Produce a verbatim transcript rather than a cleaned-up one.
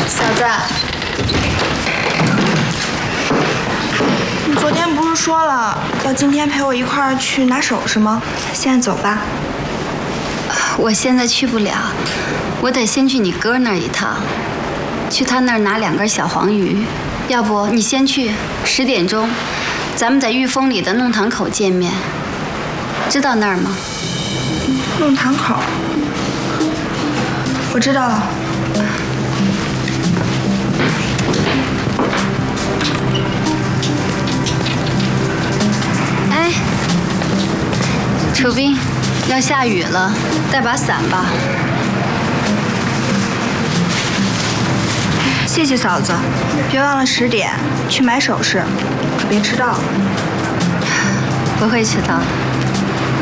嫂子，你昨天不是说了要今天陪我一块儿去拿首饰吗？现在走吧。 我现在去不了，我得先去你哥那儿一趟，去他那儿拿两根小黄鱼。要不你先去，十点钟，咱们在玉峰里的弄堂口见面。知道那儿吗？ 弄堂口，我知道了。 哎，楚斌，要下雨了，带把伞吧。 谢谢嫂子，别忘了十点去买首饰，可别迟到了。 不会迟到的。